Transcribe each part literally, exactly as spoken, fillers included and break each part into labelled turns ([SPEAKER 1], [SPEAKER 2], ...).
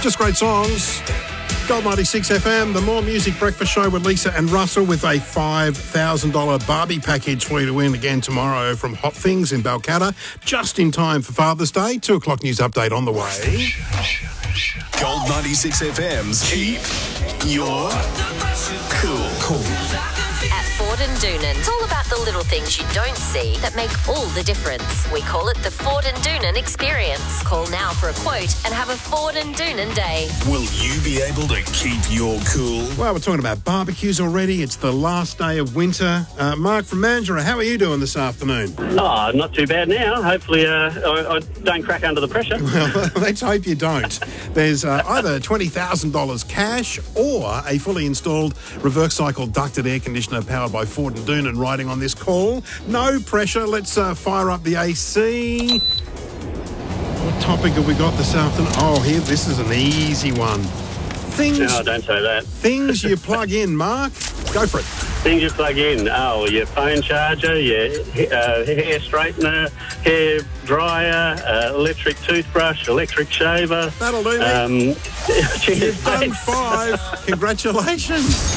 [SPEAKER 1] Just great songs. Gold ninety-six F M, the More Music Breakfast Show with Lisa and Russell with a five thousand dollars Barbie package for you to win again tomorrow from Hot Things in Balcatta, just in time for Father's Day. Two o'clock news update on the way.
[SPEAKER 2] Gold ninety-six F M's Keep Your Cool. Cool.
[SPEAKER 3] At Ford and Doonan, it's all about the little things you don't see that make all the difference. We call it the Ford and Doonan experience. Call now for a quote and have a Ford and Doonan day.
[SPEAKER 2] Will you be able to keep your cool?
[SPEAKER 1] Well, we're talking about barbecues already. It's the last day of winter. Uh, Mark from Mandurah, how are you doing this afternoon?
[SPEAKER 4] Oh, not too bad now. Hopefully uh, I, I don't crack under the pressure.
[SPEAKER 1] Well, let's hope you don't. There's uh, either twenty thousand dollars cash or a fully installed reverse cycle ducted air conditioner powered by Ford and Doonan riding on this call. No pressure. Let's uh, fire up the A C. What topic have we got this afternoon? Oh, here, this is an easy one. Things,
[SPEAKER 4] No, don't say that.
[SPEAKER 1] Things you plug in, Mark. Go for it.
[SPEAKER 4] Things you plug in. Oh, your phone charger, your uh, hair straightener, hair dryer, uh, electric toothbrush, electric shaver.
[SPEAKER 1] That'll do me.
[SPEAKER 4] Um, cheers,
[SPEAKER 1] You've done
[SPEAKER 4] thanks.
[SPEAKER 1] five. Congratulations.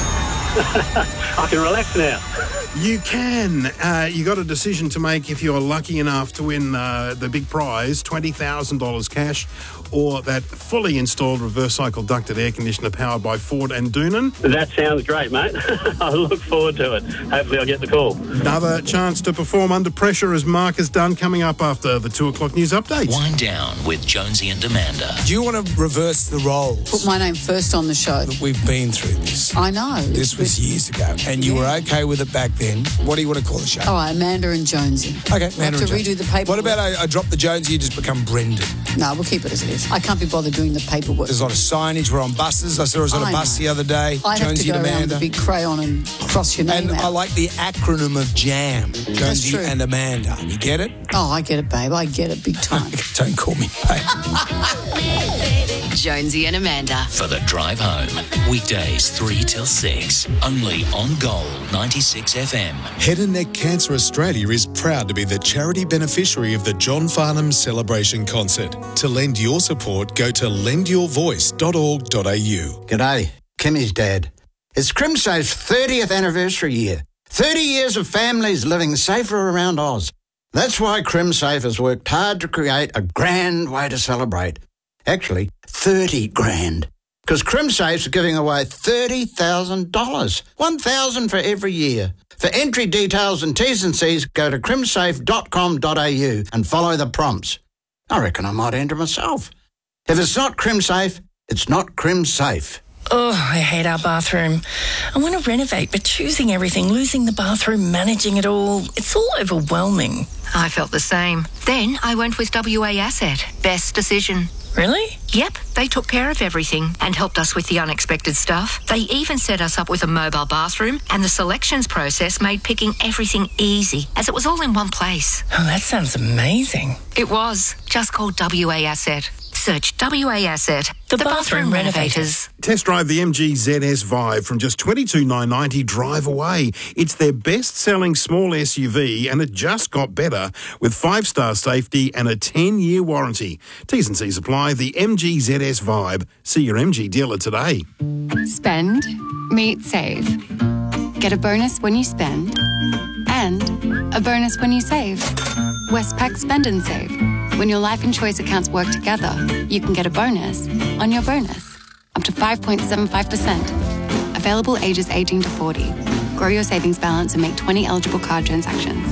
[SPEAKER 4] I can relax now.
[SPEAKER 1] You can. Uh, you got a decision to make if you're lucky enough to win uh, the big prize, twenty thousand dollars cash, or that fully installed reverse cycle ducted air conditioner powered by Ford and Doonan.
[SPEAKER 4] That sounds great, mate. I look forward to it. Hopefully I'll get the call.
[SPEAKER 1] Another chance to perform under pressure as Mark has done coming up after the two o'clock news update.
[SPEAKER 5] Wind down with Jonesy and Amanda.
[SPEAKER 6] Do you want to reverse the roles?
[SPEAKER 7] Put my name first on the show.
[SPEAKER 6] We've been through this.
[SPEAKER 7] I know.
[SPEAKER 6] This was years ago, and you were okay with it back then. What do you want to call the show?
[SPEAKER 7] All right, Amanda and Jonesy.
[SPEAKER 6] Okay,
[SPEAKER 7] We'll
[SPEAKER 6] Amanda
[SPEAKER 7] have to
[SPEAKER 6] and
[SPEAKER 7] redo
[SPEAKER 6] Jonesy.
[SPEAKER 7] the paperwork.
[SPEAKER 6] What about I, I drop the Jonesy, you just become Brendan?
[SPEAKER 7] No, we'll keep it as it is. I can't be bothered doing the paperwork.
[SPEAKER 6] There's a lot of signage. We're on buses. I saw us on a
[SPEAKER 7] I
[SPEAKER 6] bus
[SPEAKER 7] know.
[SPEAKER 6] the other day.
[SPEAKER 7] I'd have to
[SPEAKER 6] Jonesy
[SPEAKER 7] go
[SPEAKER 6] and
[SPEAKER 7] around
[SPEAKER 6] Amanda.
[SPEAKER 7] with a big crayon and cross your name
[SPEAKER 6] And
[SPEAKER 7] out.
[SPEAKER 6] I like the acronym of JAM. Jonesy
[SPEAKER 7] true.
[SPEAKER 6] and Amanda. You get it?
[SPEAKER 7] Oh, I get it, babe. I get it big time.
[SPEAKER 6] Don't call me babe.
[SPEAKER 3] Jonesy and Amanda.
[SPEAKER 5] For the drive home. Weekdays three till six. Only on Gold ninety-six F M.
[SPEAKER 2] Head and Neck Cancer Australia is proud to be the charity beneficiary of the John Farnham Celebration Concert. To lend your support, go to lend your voice dot org dot a u.
[SPEAKER 8] G'day, Kimmy's dad. It's CrimSafe's thirtieth anniversary year. thirty years of families living safer around Oz. That's why CrimSafe has worked hard to create a grand way to celebrate. Actually, thirty grand. Because CrimSafe's giving away thirty thousand dollars. one thousand dollars for every year. For entry details and T's and C's, go to crimsafe dot com dot a u and follow the prompts. I reckon I might enter myself. If it's not CrimSafe, it's not CrimSafe.
[SPEAKER 9] Oh, I hate our bathroom. I want to renovate, but choosing everything, losing the bathroom, managing it all, it's all overwhelming.
[SPEAKER 3] I felt the same. Then I went with W A Asset. Best decision.
[SPEAKER 9] Really?
[SPEAKER 3] Yep, they took care of everything and helped us with the unexpected stuff. They even set us up with a mobile bathroom, and the selections process made picking everything easy, as it was all in one place.
[SPEAKER 9] Oh, that sounds amazing.
[SPEAKER 3] It was. Just call W A Asset. Search W A Asset,
[SPEAKER 9] The
[SPEAKER 3] the,
[SPEAKER 9] bathroom
[SPEAKER 3] bathroom,
[SPEAKER 9] renovators.
[SPEAKER 3] renovators.
[SPEAKER 1] Test drive the M G Z S Vibe from just twenty-two thousand nine hundred ninety drive away. It's their best-selling small S U V, and it just got better with five-star safety and a ten-year warranty. T's and C's apply. The M G Z S Vibe. See your M G dealer today.
[SPEAKER 10] Spend, meet, save. Get a bonus when you spend and a bonus when you save. Westpac Spend and Save. When your life and choice accounts work together, you can get a bonus on your bonus. Up to five point seven five percent. Available ages eighteen to forty. Grow your savings balance and make twenty eligible card transactions.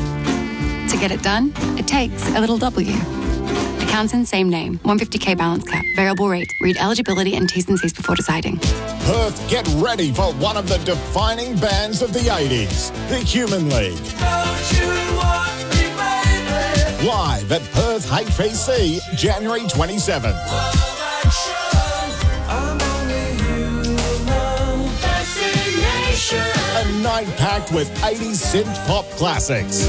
[SPEAKER 10] To get it done, it takes a little W. Accounts in same name. one hundred fifty k balance cap. Variable rate. Read eligibility and T's and C's before deciding.
[SPEAKER 11] Perth, get ready for one of the defining bands of the eighties, the Human League. Don't you want me, baby? Live at Perth H P C, January twenty-seventh. A night packed with eighties synth pop classics.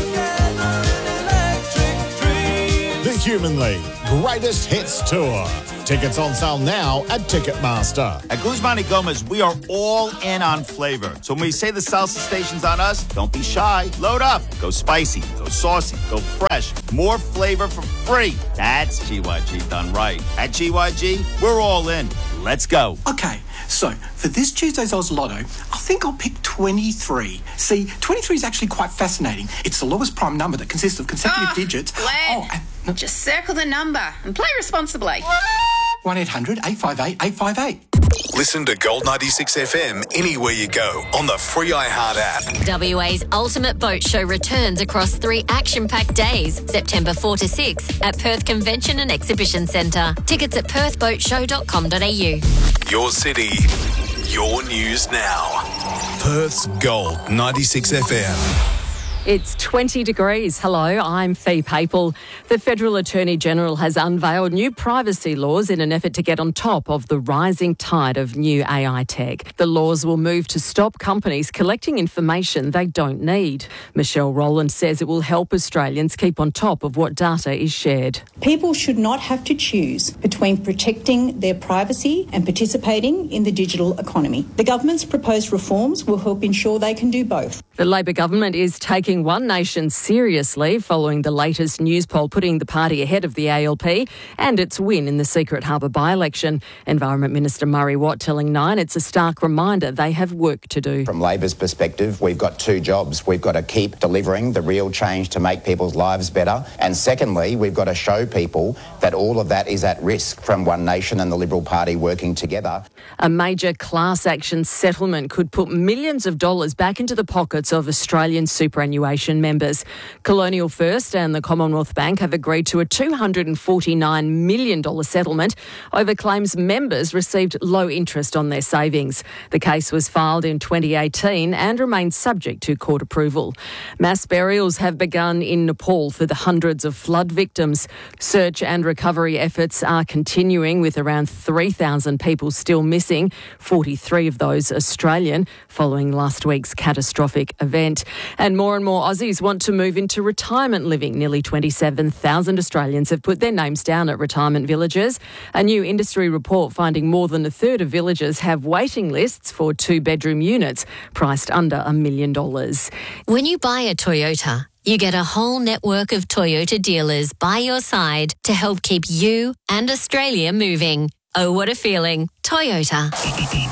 [SPEAKER 11] The Human League Greatest Hits Tour. Tickets on sale now at Ticketmaster.
[SPEAKER 12] At Guzman y Gomez, we are all in on flavor. So when we say the salsa station's on us, don't be shy. Load up. Go spicy. Go saucy. Go fresh. More flavor for free. That's G Y G done right. At G Y G, we're all in. Let's go.
[SPEAKER 13] Okay, so for this Tuesday's Oz Lotto, I think I'll pick twenty-three. See, twenty-three is actually quite fascinating. It's the lowest prime number that consists of consecutive
[SPEAKER 14] oh,
[SPEAKER 13] digits.
[SPEAKER 14] Glenn,
[SPEAKER 13] oh, and,
[SPEAKER 14] just circle the number and play responsibly.
[SPEAKER 13] one eight hundred eight five eight eight five eight.
[SPEAKER 2] Listen to Gold ninety-six F M anywhere you go on the free iHeart app.
[SPEAKER 3] W A's Ultimate Boat Show returns across three action-packed days, September fourth to sixth, at Perth Convention and Exhibition Centre. Tickets at perth boat show dot com dot a u.
[SPEAKER 2] Your city, your news now. Perth's Gold ninety-six F M.
[SPEAKER 15] It's twenty degrees. Hello, I'm Fee Papel. The Federal Attorney-General has unveiled new privacy laws in an effort to get on top of the rising tide of new A I tech. The laws will move to stop companies collecting information they don't need. Michelle Rowland says it will help Australians keep on top of what data is shared.
[SPEAKER 16] People should not have to choose between protecting their privacy and participating in the digital economy. The government's proposed reforms will help ensure they can do both.
[SPEAKER 15] The Labor government is taking One Nation seriously following the latest news poll putting the party ahead of the A L P and its win in the Secret Harbour by-election. Environment Minister Murray Watt telling Nine it's a stark reminder they have work to do.
[SPEAKER 17] From Labor's perspective, we've got two jobs. We've got to keep delivering the real change to make people's lives better. And secondly, we've got to show people that all of that is at risk from One Nation and the Liberal Party working together.
[SPEAKER 15] A major class action settlement could put millions of dollars back into the pockets of Australian superannuation members. Colonial First and the Commonwealth Bank have agreed to a two hundred forty-nine million dollars settlement over claims members received low interest on their savings. The case was filed in twenty eighteen and remains subject to court approval. Mass burials have begun in Nepal for the hundreds of flood victims. Search and recovery efforts are continuing with around three thousand people still missing, forty-three of those Australian, following last week's catastrophic event. And more and more Aussies want to move into retirement living. Nearly twenty-seven thousand Australians have put their names down at retirement villages. A new industry report finding more than a third of villages have waiting lists for two-bedroom units priced under a million dollars.
[SPEAKER 3] When you buy a Toyota, you get a whole network of Toyota dealers by your side to help keep you and Australia moving. Oh, what a feeling. Toyota.